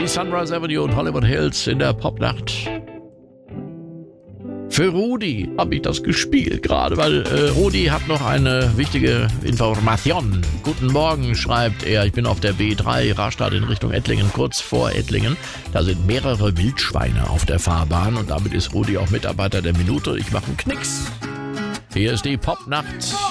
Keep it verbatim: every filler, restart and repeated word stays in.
Sunrise Avenue und Hollywood Hills in der Popnacht. Für Rudi habe ich das gespielt gerade, weil äh, Rudi hat noch eine wichtige Information. Guten Morgen, schreibt er. Ich bin auf der B drei, Rastatt in Richtung Ettlingen, kurz vor Ettlingen. Da sind mehrere Wildschweine auf der Fahrbahn und damit ist Rudi auch Mitarbeiter der Minute. Ich mache einen Knicks. Hier ist die Popnacht